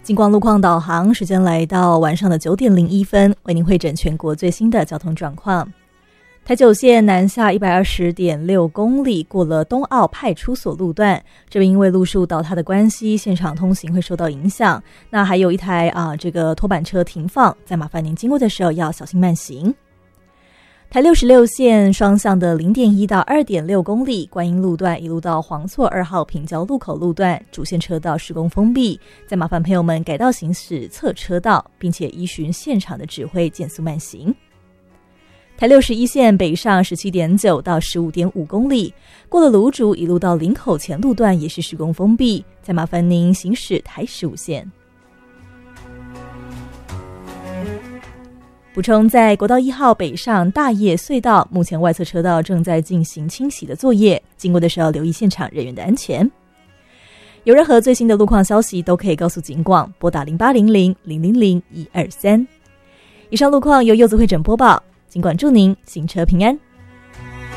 金光路况导航，时间来到晚上的9点01分，为您汇整全国最新的交通状况。台九线南下 120.6 公里，过了东澳派出所路段，这边因为路树倒塌的关系，现场通行会受到影响。那还有一台这个拖板车停放，再麻烦您经过的时候要小心慢行。台66线双向的 0.1 到 2.6 公里，观音路段一路到黄厝2号平交路口路段，主线车道施工封闭，再麻烦朋友们改道行驶侧车道，并且依循现场的指挥减速慢行。台61线北上 17.9 到 15.5 公里，过了芦竹一路到林口前路段也是施工封闭，再麻烦您行驶台15线。补充，在国道1号北上大业隧道，目前外侧车道正在进行清洗的作业，经过的时候留意现场人员的安全。有任何最新的路况消息都可以告诉警广，拨打0800-000-123。以上路况由柚子会诊播报，警广祝您行车平安。